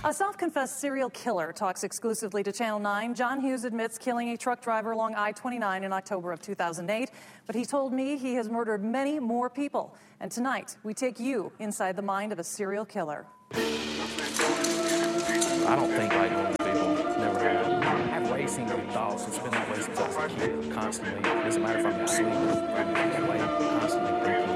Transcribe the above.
A self-confessed serial killer talks exclusively to Channel 9. John Hughes admits killing a truck driver along I-29 in October of 2008. But he told me he has murdered many more people. And tonight, we take you inside the mind of a serial killer. I don't think like normal people. Never have. I have racing thoughts. It's been that way since I was a kid. Constantly. It doesn't matter if I'm asleep or if I'm awake. Constantly thinking